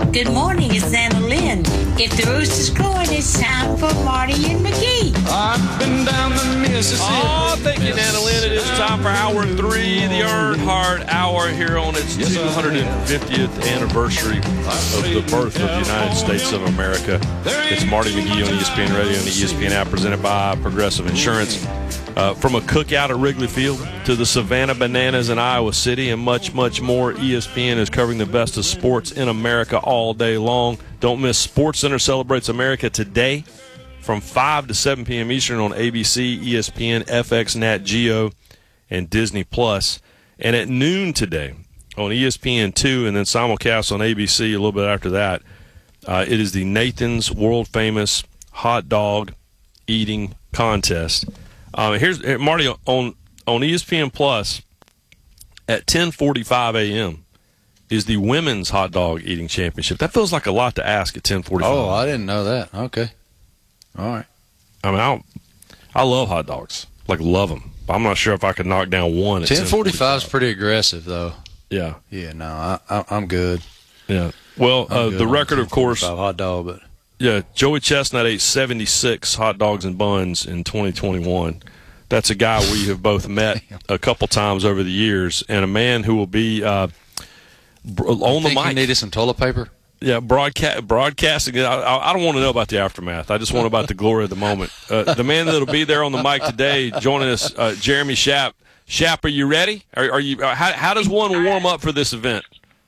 Good morning, it's Anna Lynn. If the rooster's crowing, it's time for Marty and McGee. I've been down the Mississippi. Oh, thank you, Anna Lynn. It is time for Hour 3, the Earnhardt Hour, here on its 250th anniversary of the birth of the United States of America. It's Marty McGee on ESPN Radio and the ESPN app, presented by Progressive Insurance. From a cookout at Wrigley Field to the Savannah Bananas in Iowa City and much, much more, ESPN is covering the best of sports in America all day long. Don't miss SportsCenter Celebrates America today from 5 to 7 p.m. Eastern on ABC, ESPN, FX, Nat Geo, and Disney+. And at noon today on ESPN2 and then simulcast on ABC a little bit after that, it is the Nathan's world-famous hot dog eating contest. Here's Marty on ESPN Plus at 10:45 a.m. is the women's hot dog eating championship. That feels like a lot to ask at 10:45. Oh, I didn't know that. Okay, all right. I mean, I love hot dogs, like love them. I'm not sure if I could knock down one. 10:45 is pretty aggressive, though. Yeah. Yeah. No, I'm good. Yeah. Well, the record, of course. Hot dog, but. Yeah, Joey Chestnut ate 76 hot dogs and buns in 2021. That's a guy we have both met a couple times over the years, and a man who will be on the mic. You needed some toilet paper? Yeah, broadcasting. I don't want to know about the aftermath. I just want about the glory of the moment. The man that will be there on the mic today, joining us, Jeremy Schaap. Schaap, are you ready? Are you? How does one warm up for this event?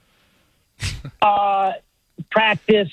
Practice.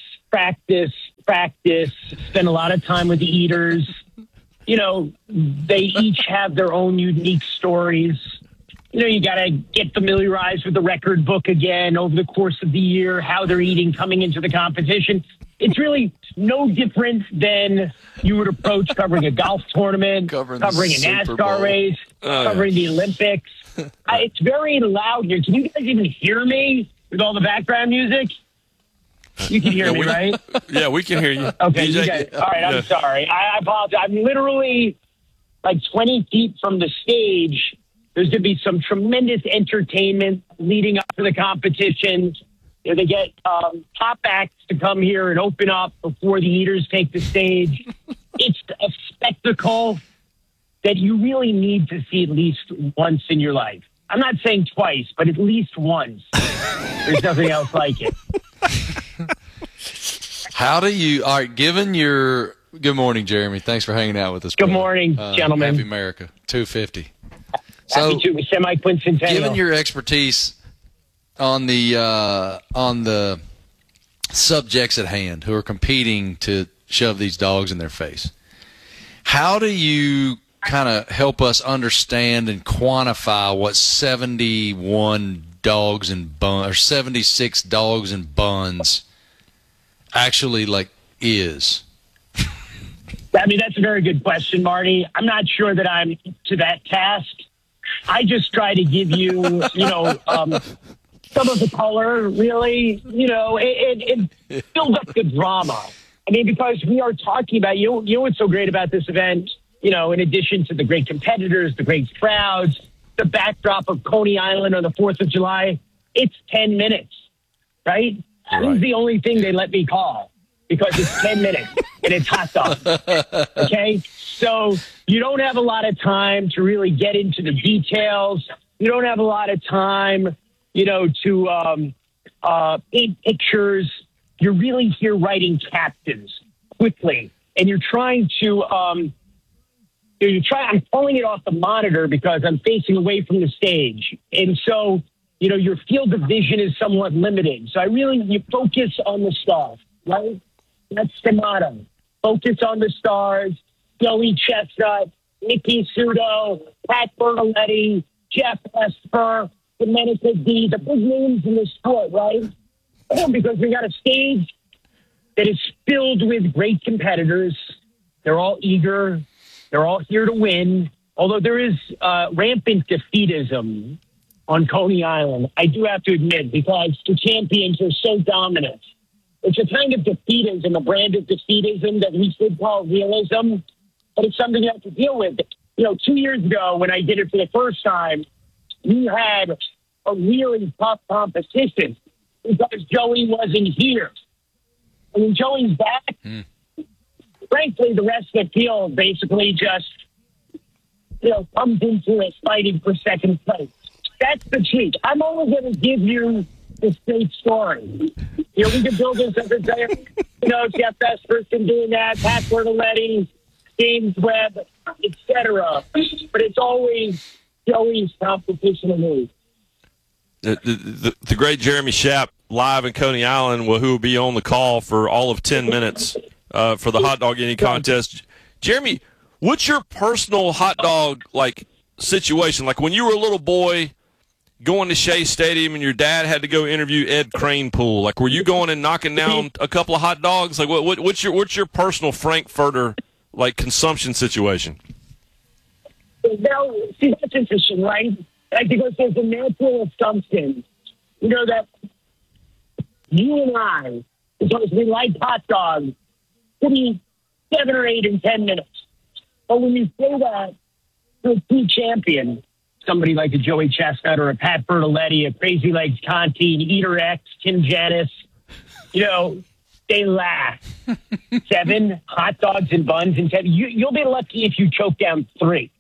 Spend a lot of time with the eaters. You know, they each have their own unique stories. You know, you got to get familiarized with the record book again over the course of the year, how they're eating coming into the competition. It's really no different than you would approach covering a golf tournament, covering a NASCAR race, covering the Olympics. It's very loud here. Can you guys even hear me with all the background music? You can hear me, right? Yeah, we can hear you. Okay, you guys, all right, I'm sorry. I apologize. I'm literally like 20 feet from the stage. There's going to be some tremendous entertainment leading up to the competition. You know, they get top acts to come here and open up before the eaters take the stage. It's a spectacle that you really need to see at least once in your life. I'm not saying twice, but at least once. There's nothing else like it. How do you, all right, given your, good morning, Jeremy. Thanks for hanging out with us. Good morning, gentlemen. Happy America, 250. So, semi-quincentennial. Given your expertise on the subjects at hand who are competing to shove these dogs in their face, how do you kind of help us understand and quantify what 71 dogs and buns or 76 dogs and buns actually like is? I mean, that's a very good question, Marty. I'm not sure that I'm to that task. I just try to give you, some of the color, really. It builds up the drama. I mean, because we are talking about, you know what's so great about this event? In addition to the great competitors, the great crowds, the backdrop of Coney Island on the 4th of July, it's 10 minutes, right? That is the only thing they let me call, because it's 10 minutes and it's hot dog. Okay? So you don't have a lot of time to really get into the details. You don't have a lot of time, to paint pictures. You're really here writing captains quickly. And you're trying to, I'm pulling it off the monitor because I'm facing away from the stage. And so, your field of vision is somewhat limited. So you focus on the stars, right? That's the motto. Focus on the stars. Joey Chestnut, Nicky Sudo, Pat Bertoletti, Jeff Esper, Domenico D, the big names in the sport, right? Because we got a stage that is filled with great competitors. They're all eager. They're all here to win. Although there is rampant defeatism on Coney Island, I do have to admit, because the champions are so dominant. It's a kind of defeatism, a brand of defeatism that we should call realism, but it's something you have to deal with. 2 years ago when I did it for the first time, we had a really tough competition because Joey wasn't here. And when Joey's back, frankly, the rest of the field basically just, comes into it fighting for second place. That's the cheat. I'm only going to give you the state story. We can build this up and say, Jeff Esperson doing that, Pat Bertoletti, James Webb, etc. But it's always Joey's competition and me. The great Jeremy Schaap live in Coney Island, who will be on the call for all of 10 minutes for the hot dog eating contest. Jeremy, what's your personal hot dog situation? Like when you were a little boy going to Shea Stadium and your dad had to go interview Ed Kranepool, like were you going and knocking down a couple of hot dogs? Like what's your personal Frankfurter consumption situation? Now, see, that's interesting, right? Because there's a natural assumption, that you and I, because we like hot dogs, could be 7 or 8 in 10 minutes. But when you say that to a true champion, somebody like a Joey Chestnut or a Pat Bertoletti, a Crazy Legs Conti, an Eater X, Tim Janis, they laugh. 7 hot dogs and buns in 10. You'll be lucky if you choke down 3.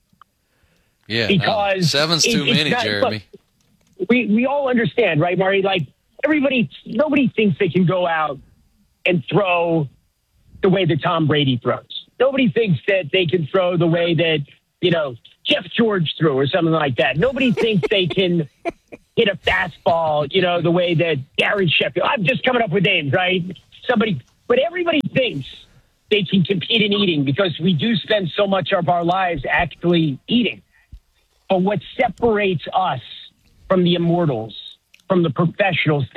Yeah, because 7's too many, Jeremy. Look, we all understand, right, Marty? Nobody thinks they can go out and throw the way that Tom Brady throws. Nobody thinks that they can throw the way that, Jeff George threw or something like that. Nobody thinks they can hit a fastball, the way that Gary Sheffield. I'm just coming up with names, right? But everybody thinks they can compete in eating because we do spend so much of our lives actually eating. But what separates us from the immortals, from the professionals,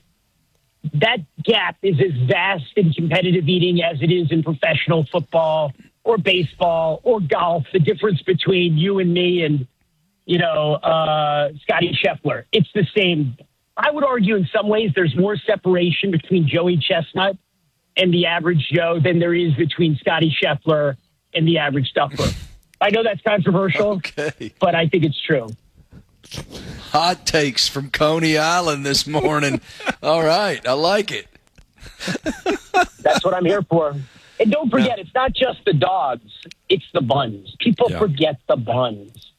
that gap is as vast in competitive eating as it is in professional football or baseball or golf. The difference between you and me and, Scotty Scheffler, it's the same. I would argue in some ways there's more separation between Joey Chestnut and the average Joe than there is between Scotty Scheffler and the average Duffer. I know that's controversial, okay, but I think it's true. Hot takes from Coney Island this morning. All right, I like it. That's what I'm here for. And don't forget, It's not just the dogs, it's the buns. People forget the buns.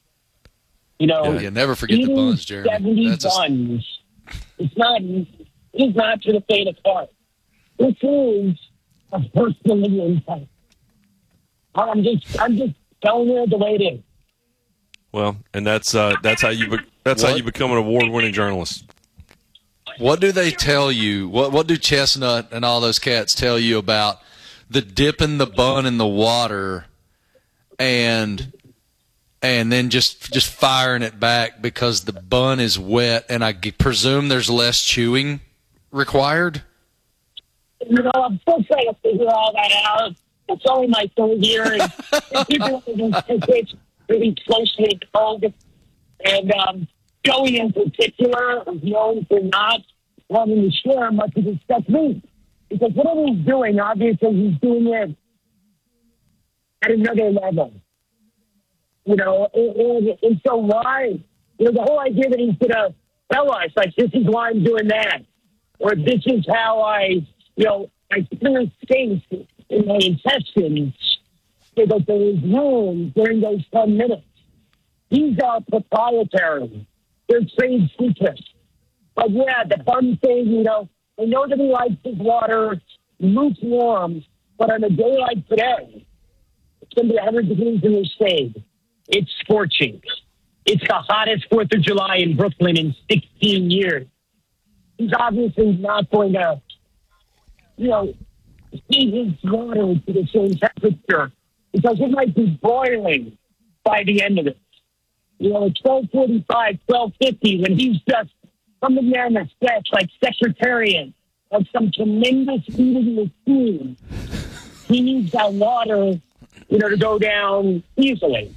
Never forget the buns, Jeremy. 70 buns. It's not to the faint of heart. This is a personal impact. I'm just telling you the way it is. Well, and that's how you become an award-winning journalist. What do they tell you? What do Chestnut and all those cats tell you about the dipping the bun in the water and then just firing it back because the bun is wet and I presume there's less chewing required? I'm still trying to figure all that out. It's only my 3rd year, and people it's really closely called. And Joey in particular is known for not wanting to share much of his technique. Because whatever he's doing, obviously he's doing it at another level. And so why? The whole idea that he's going to tell us, this is why I'm doing that. Or this is how I clear space in my intestines so that there is room during those 10 minutes. These are proprietary. They're trade secrets. But the bun thing, I know that he likes his water lukewarm, but on a day like today, it's going to be 100 degrees in the shade. It's scorching. It's the hottest 4th of July in Brooklyn in 16 years. He's obviously not going to, heat his water to the same temperature because it might be boiling by the end of it. At 12:45, 12:50, when he's just coming down the steps like Secretariat of some tremendous eating machine, he needs that water, to go down easily.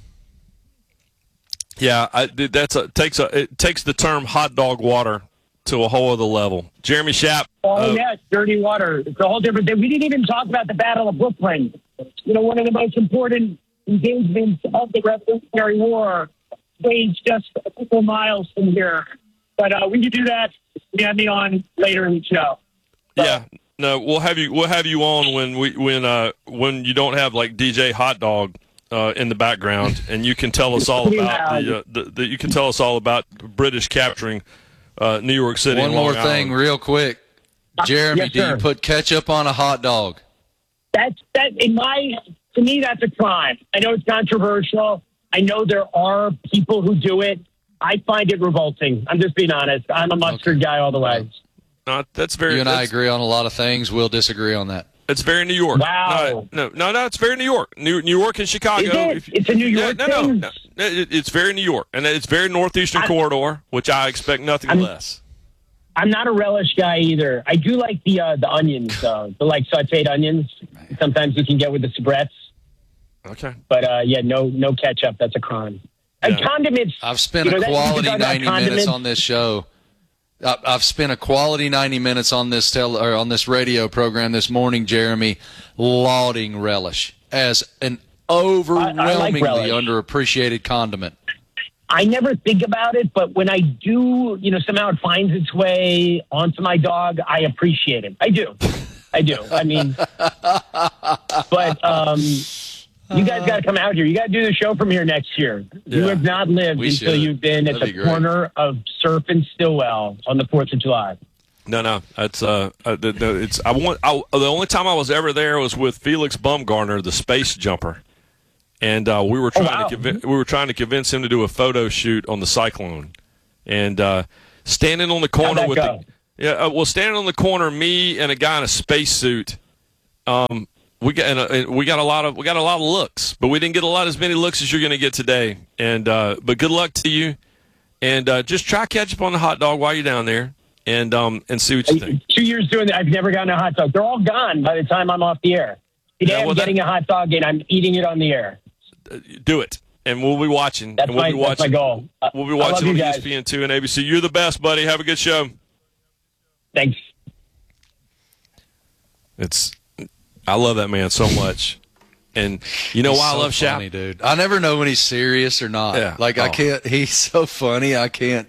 Yeah, it takes the term hot dog water to a whole other level. Jeremy Schaap. Oh, yes, dirty water. It's a whole different thing. We didn't even talk about the Battle of Brooklyn. One of the most important engagements of the Revolutionary War staged just a couple miles from here. But we could do that. You have me on later in the show. Yeah, No, we'll have you on when you don't have like DJ Hot Dog in the background, and you can tell us all about you can tell us all about British capturing New York City. One more thing, real quick, Jeremy. Yes, do you sir. put ketchup on a hot dog? To me, that's a crime. I know it's controversial. I know there are people who do it. I find it revolting. I'm just being honest. I'm a mustard guy all the way. That's very. You and I agree on a lot of things. We'll disagree on that. It's very New York. Wow. No, it's very New York. New York and Chicago. Is it? It's a New York thing? No. It's very New York, and it's very northeastern corridor, which I expect nothing less. I'm not a relish guy either. I do like the onions, the like sautéed onions. Sometimes you can get with the soubrettes. Okay. But no ketchup. That's a crime. And condiments. I've spent a quality 90 minutes on this show. I've spent a quality 90 minutes on this on this radio program this morning, Jeremy, lauding relish as an overwhelmingly underappreciated condiment. I never think about it, but when I do, somehow it finds its way onto my dog, I appreciate it. I do. I mean, but you guys got to come out here. You got to do the show from here next year. Yeah. You have not lived until you've been at the corner of Surf and Stillwell on the 4th of July. No, it's the only time I was ever there was with Felix Baumgartner, the space jumper, and we were trying to convince him to do a photo shoot on the Cyclone, and standing on the corner standing on the corner, me and a guy in a spacesuit. We got a lot of looks, but we didn't get as many looks as you're going to get today. And but good luck to you, and just try ketchup on the hot dog while you're down there, and see what you think. 2 years doing that, I've never gotten a hot dog. They're all gone by the time I'm off the air. Today I'm getting a hot dog and I'm eating it on the air. Do it, and we'll be watching. That's my goal. We'll be watching on ESPN2 and ABC. You're the best, buddy. Have a good show. Thanks. I love that man so much, and you know why I love Shap? Funny, dude. I never know when he's serious or not. Yeah. I can't. He's so funny. I can't.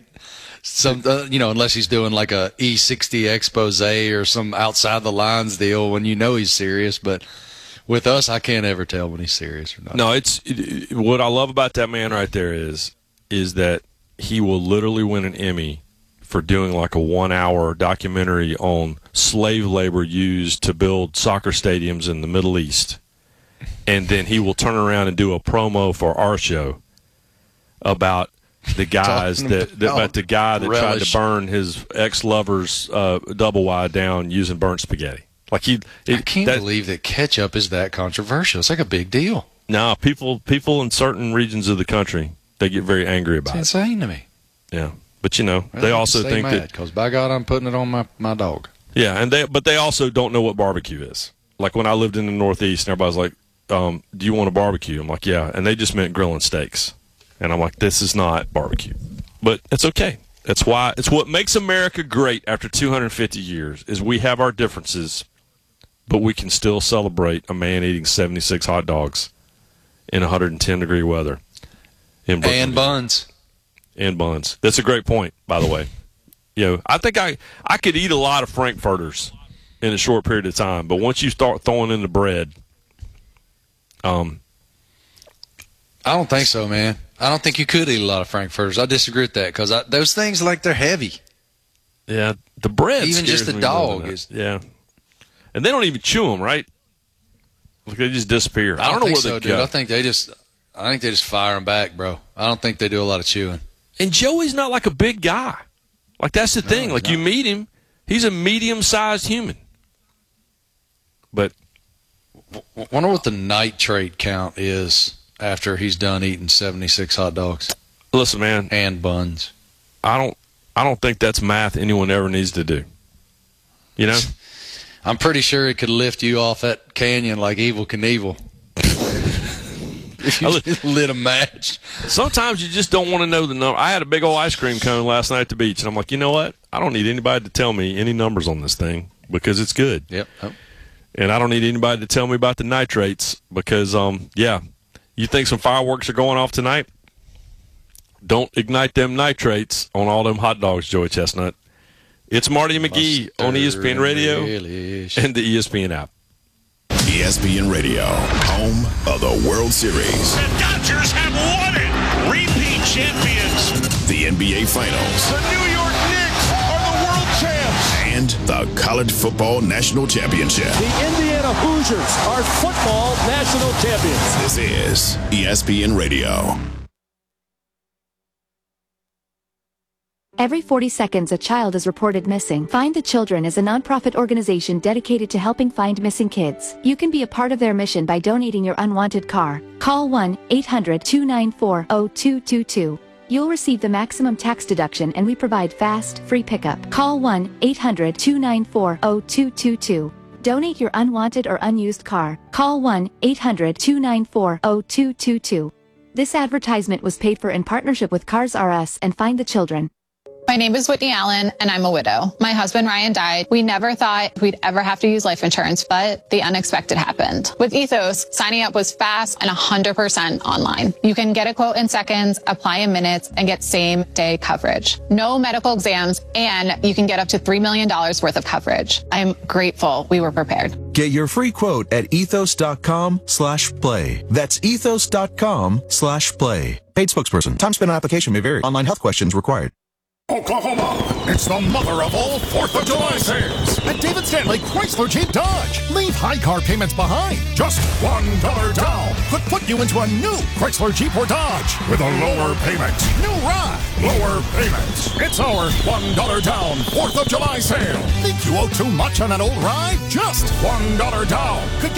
Unless he's doing like a E60 expose or some outside the lines deal when he's serious. But with us, I can't ever tell when he's serious or not. No, what I love about that man right there is that he will literally win an Emmy for doing like a 1-hour documentary on slave labor used to build soccer stadiums in the Middle East. And then he will turn around and do a promo for our show about the guys about the guy that tried to burn his ex-lover's double wide down using burnt spaghetti. I can't believe that ketchup is that controversial. It's like a big deal. No, people in certain regions of the country, they get very angry about it. It's insane to me. Yeah. But they also think that because by God, I'm putting it on my dog. Yeah, but they also don't know what barbecue is. Like when I lived in the Northeast, and everybody's like, "Do you want a barbecue?" I'm like, "Yeah," and they just meant grilling steaks, and I'm like, "This is not barbecue," but it's okay. It's what makes America great after 250 years is we have our differences, but we can still celebrate a man eating 76 hot dogs in 110-degree weather and buns. And buns. That's a great point, by the way. I think I could eat a lot of frankfurters in a short period of time, but once you start throwing in the bread, I don't think so, man. I don't think you could eat a lot of frankfurters. I disagree with that because those things they're heavy. Yeah, the bread. Even just the dog is. Yeah, and they don't even chew them, right? Like they just disappear. I don't know where they go. I think they just fire them back, bro. I don't think they do a lot of chewing. And Joey's not like a big guy. Like, that's the thing. Like, you meet him, he's a medium-sized human. But wonder what the nitrate count is after he's done eating 76 hot dogs. Listen, man. And buns. I don't think that's math anyone ever needs to do. I'm pretty sure it could lift you off that canyon like Evel Knievel. If you lit a match. Sometimes you just don't want to know the number. I had a big old ice cream cone last night at the beach, and I'm like, you know what? I don't need anybody to tell me any numbers on this thing because it's good. Yep. And I don't need anybody to tell me about the nitrates because, you think some fireworks are going off tonight? Don't ignite them nitrates on all them hot dogs, Joey Chestnut. It's Marty McGee on ESPN Radio and the ESPN app. ESPN Radio, home of the World Series. The Dodgers have won it! Repeat champions! The NBA Finals. The New York Knicks are the world champs! And the College Football National Championship. The Indiana Hoosiers are football national champions. This is ESPN Radio. Every 40 seconds, a child is reported missing. Find the Children is a nonprofit organization dedicated to helping find missing kids. You can be a part of their mission by donating your unwanted car. Call 1-800-294-0222. You'll receive the maximum tax deduction, and we provide fast, free pickup. Call 1-800-294-0222. Donate your unwanted or unused car. Call 1-800-294-0222. This advertisement was paid for in partnership with Cars R Us and Find the Children. My name is Whitney Allen, and I'm a widow. My husband, Ryan, died. We never thought we'd ever have to use life insurance, but the unexpected happened. With Ethos, signing up was fast and 100% online. You can get a quote in seconds, apply in minutes, and get same-day coverage. No medical exams, and you can get up to $3 million worth of coverage. I'm grateful we were prepared. Get your free quote at ethos.com/play. That's ethos.com/play. Paid spokesperson. Time spent on application may vary. Online health questions required. Oklahoma, it's the mother of all 4th of July sales. At David Stanley Chrysler Jeep Dodge. Leave high car payments behind. Just $1 down could put you into a new Chrysler Jeep or Dodge with a lower payment. New ride, lower payments. It's our $1 down 4th of July sale. Think you owe too much on an old ride? Just $1 down could